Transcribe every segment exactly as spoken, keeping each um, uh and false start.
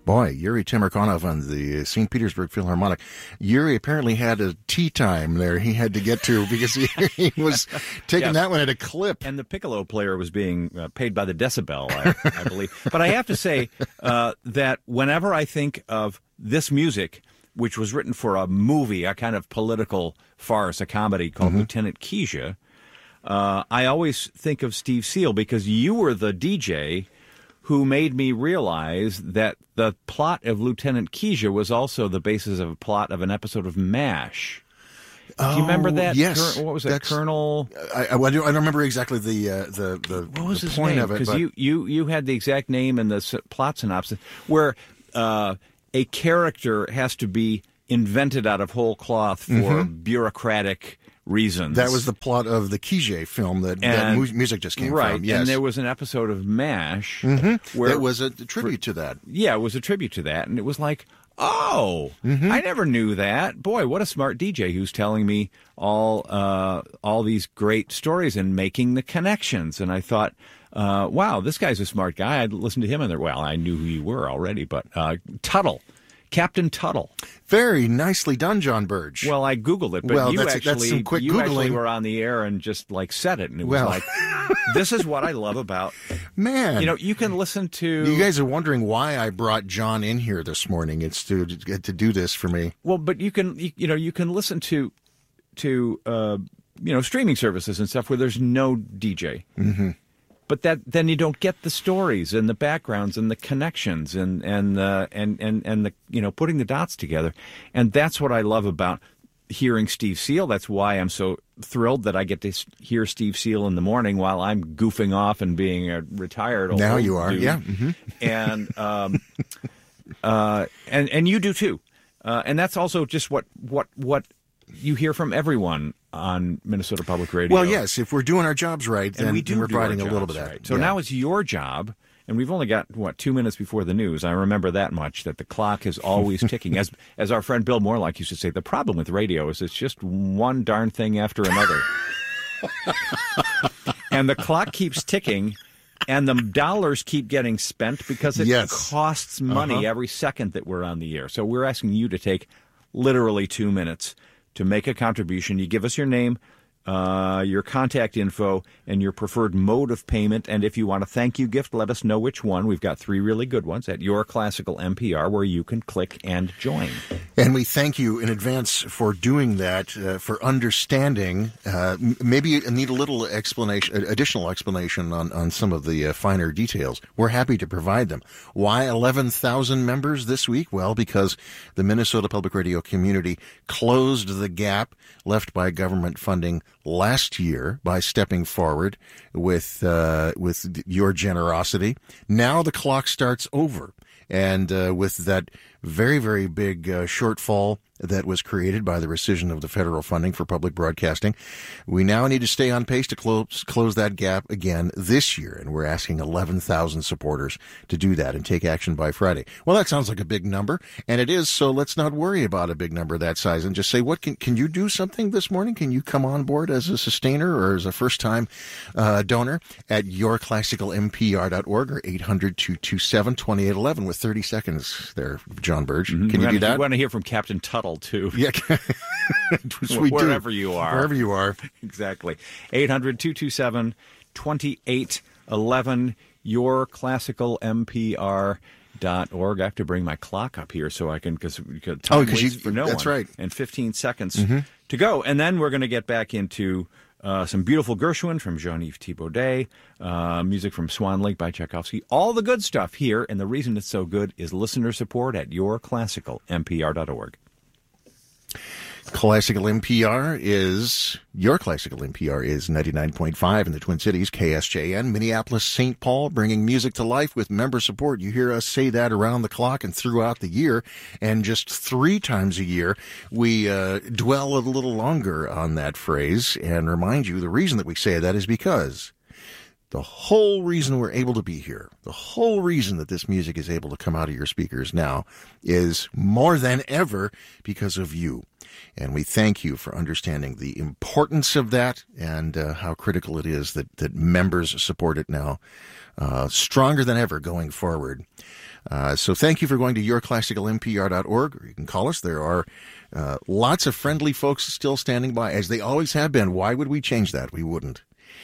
Boy, Yuri Timirkanov on the Saint Petersburg Philharmonic. Yuri apparently had a tea time there he had to get to because he, he was taking Yes. that one at a clip. And the piccolo player was being uh, paid by the decibel, I, I believe. But I have to say uh, that whenever I think of this music, which was written for a movie, a kind of political farce, a comedy called Mm-hmm. Lieutenant Keisha, uh, I always think of Steve Seal because you were the D J who made me realize that the plot of Lieutenant Keisha was also the basis of a plot of an episode of MASH. Oh, Do you remember that? yes. Cur- what was it? That's- Colonel... I, I, I don't I don't remember exactly the uh, the the, What was the his point name? of it. Because But you, you, you had the exact name and the s- plot synopsis where uh, a character has to be invented out of whole cloth for Mm-hmm. bureaucratic reasons. that was the plot of the Kijé film that, that And- mu- music just came right, from. Yes. and there was an episode of MASH where That was a tribute to that. yeah, it was a tribute to that, and it was like, oh, Mm-hmm. I never knew that. Boy, what a smart D J who's telling me all uh, all these great stories and making the connections. And I thought, uh, wow, this guy's a smart guy. I'd listen to him, and there. Well, I knew who you were already, but uh, Tuttle, Captain Tuttle. Very nicely done, John Burge. Well, I Googled it, but Well, you that's- actually that's some quick you actually Googling. were on the air and just like said it, and it was Well. like, this is what I love about. Man. You know, you can listen to. You guys are wondering why I brought John in here this morning. It's to to, to do this for me. Well, but you can you, you know you can listen to to uh, you know streaming services and stuff where there's no D J. Mm-hmm. But that then you don't get the stories and the backgrounds and the connections and and uh, and and and the you know putting the dots together, and that's what I love about hearing Steve Seal. That's why I'm so thrilled that I get to hear Steve Seal in the morning while I'm goofing off and being a retired old Now you are, dude. yeah. Mhm. And um, uh, and and you do too, uh, and that's also just what what what you hear from everyone on Minnesota Public Radio. Well, yes, if we're doing our jobs right, then and we do we're do our providing a little jobs bit of that. right. So Yeah. now it's your job, and we've only got what two minutes before the news. I remember that much, that the clock is always ticking. As as our friend Bill Morlock used to say, the problem with radio is it's just one darn thing after another, and the clock keeps ticking. And the dollars keep getting spent because it Yes. costs money Uh-huh. every second that we're on the air. So we're asking you to take literally two minutes to make a contribution. You give us your name, uh, your contact info, and your preferred mode of payment. And if you want a thank you gift, let us know which one. We've got three really good ones at Your Classical M P R where you can click and join. And we thank you in advance for doing that, uh, for understanding. Uh, m- maybe you need a little explanation, additional explanation on, on some of the uh, finer details. We're happy to provide them. Why eleven thousand members this week? Well, because the Minnesota Public Radio community closed the gap left by government funding last year by stepping forward with uh, with your generosity. Now the clock starts over. And uh, with that very, very big uh, shortfall that was created by the rescission of the federal funding for public broadcasting, we now need to stay on pace to close close that gap again this year. And we're asking eleven thousand supporters to do that and take action by Friday. Well, that sounds like a big number, and it is, so let's not worry about a big number that size and just say, what can can you do something this morning? Can you come on board as a sustainer or as a first-time uh, donor at your classical M P R dot org or eight hundred, two two seven, two eight one one with thirty seconds there, John Burge. Can you we do that? We want to hear from Captain Tuttle, too. Yeah. we Wherever do. you are. Wherever you are. Exactly. eight hundred, two two seven, two eight one one, your classical M P R dot org. I have to bring my clock up here so I can, because time Oh, 'cause waits you- for no that's one. right. And fifteen seconds to go. And then we're going to get back into uh, some beautiful Gershwin from Jean-Yves Thibaudet, uh, music from Swan Lake by Tchaikovsky, all the good stuff here. And the reason it's so good is listener support at your classical M P R dot org. Classical M P R is, your Classical M P R is ninety-nine point five in the Twin Cities, K S J N, Minneapolis, Saint Paul, bringing music to life with member support. You hear us say that around the clock and throughout the year, and just three times a year we uh, dwell a little longer on that phrase and remind you the reason that we say that is because The whole reason we're able to be here, the whole reason that this music is able to come out of your speakers now is more than ever because of you. And we thank you for understanding the importance of that and uh, how critical it is that, that members support it now, uh, stronger than ever going forward. Uh, so thank you for going to your classical m p r dot org, or you can call us. There are uh, lots of friendly folks still standing by, as they always have been. Why would we change that? We wouldn't.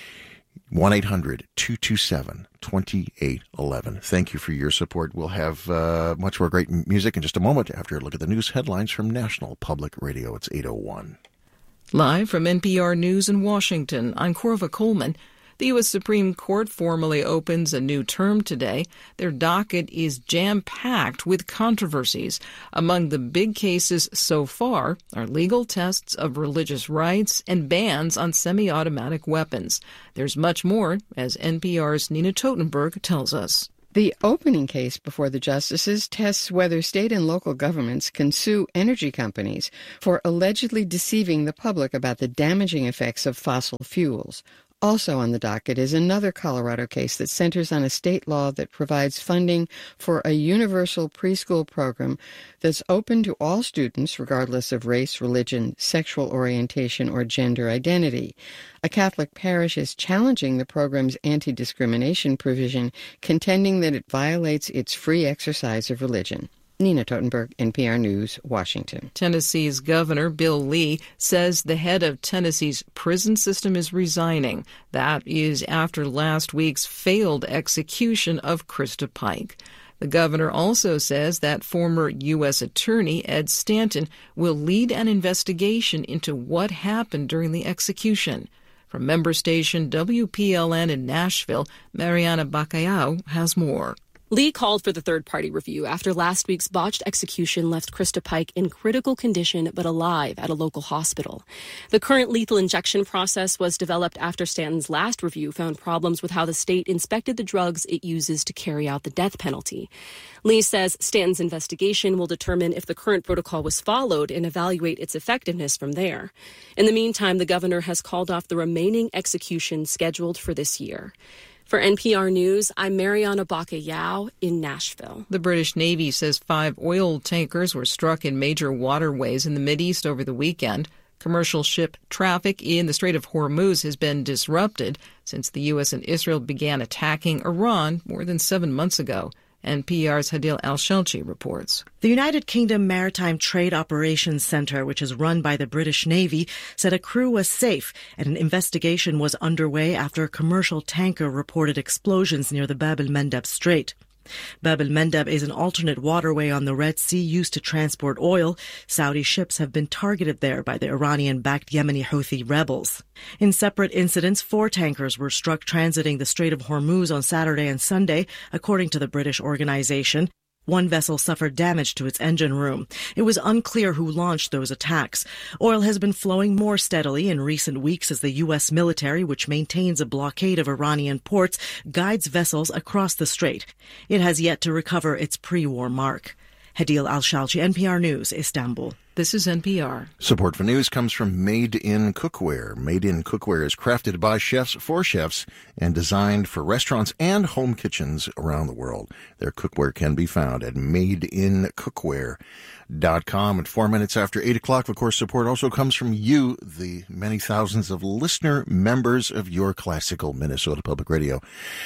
one eight hundred two two seven two eight one one. Thank you for your support. We'll have uh, much more great music in just a moment after a look at the news headlines from National Public Radio. It's eight oh one. Live from N P R News in Washington, I'm Corva Coleman. The U S Supreme Court formally opens a new term today. Their docket is jam-packed with controversies. Among the big cases so far are legal tests of religious rights and bans on semi-automatic weapons. There's much more, as N P R's Nina Totenberg tells us. The opening case before the justices tests whether state and local governments can sue energy companies for allegedly deceiving the public about the damaging effects of fossil fuels. Also on the docket is another Colorado case that centers on a state law that provides funding for a universal preschool program that's open to all students, regardless of race, religion, sexual orientation, or gender identity. A Catholic parish is challenging the program's anti-discrimination provision, contending that it violates its free exercise of religion. Nina Totenberg, N P R News, Washington. Tennessee's Governor Bill Lee says the head of Tennessee's prison system is resigning. That is after last week's failed execution of Krista Pike. The governor also says that former U S Attorney Ed Stanton will lead an investigation into what happened during the execution. From member station W P L N in Nashville, Mariana Bacallao has more. Lee called for the third-party review after last week's botched execution left Krista Pike in critical condition but alive at a local hospital. The current lethal injection process was developed after Stanton's last review found problems with how the state inspected the drugs it uses to carry out the death penalty. Lee says Stanton's investigation will determine if the current protocol was followed and evaluate its effectiveness from there. In the meantime, the governor has called off the remaining executions scheduled for this year. For N P R News, I'm Mariana Bacallao in Nashville. The British Navy says five oil tankers were struck in major waterways in the Mideast over the weekend. Commercial ship traffic in the Strait of Hormuz has been disrupted since the U S and Israel began attacking Iran more than seven months ago. N P R's Hadil Al-Shelchi reports. The United Kingdom Maritime Trade Operations Centre, which is run by the British Navy, said a crew was safe and an investigation was underway after a commercial tanker reported explosions near the Bab el-Mandeb Strait. Bab el-Mandeb is an alternate waterway on the Red Sea used to transport oil. Saudi ships have been targeted there by the Iranian-backed Yemeni Houthi rebels. In separate incidents, four tankers were struck transiting the Strait of Hormuz on Saturday and Sunday, according to the British organization. One vessel suffered damage to its engine room. It was unclear who launched those attacks. Oil has been flowing more steadily in recent weeks as the U S military, which maintains a blockade of Iranian ports, guides vessels across the strait. It has yet to recover its pre-war mark. Hadil Al-Shelchi, N P R News, Istanbul. This is N P R. Support for news comes from Made in Cookware. Made in Cookware is crafted by chefs for chefs and designed for restaurants and home kitchens around the world. Their cookware can be found at made in cookware dot com. At four minutes after eight o'clock, of course, support also comes from you, the many thousands of listener members of your classical Minnesota Public Radio.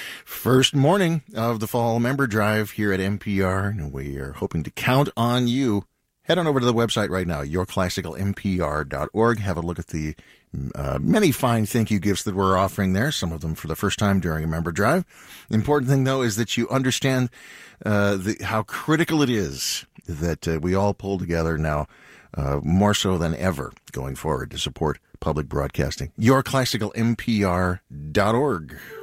First morning of the fall member drive here at N P R, and we are hoping to count on you. Head on over to the website right now, your classical m p r dot org. Have a look at the uh, many fine thank you gifts that we're offering there, some of them for the first time during a member drive. The important thing, though, is that you understand uh, the, how critical it is that uh, we all pull together now, uh, more so than ever going forward, to support public broadcasting. your classical m p r dot org.